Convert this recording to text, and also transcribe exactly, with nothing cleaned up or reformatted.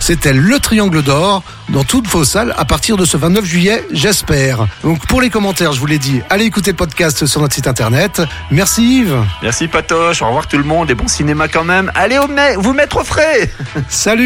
C'était Le Triangle d'Or dans toutes vos salles à partir de ce vingt-neuf juillet, j'espère. Donc pour les commentaires, je vous l'ai dit, allez écouter le podcast sur notre site internet. Merci Yves. Merci Patoche, au revoir tout le monde et bon cinéma quand même. Allez au mai- vous mettre au frais. Salut.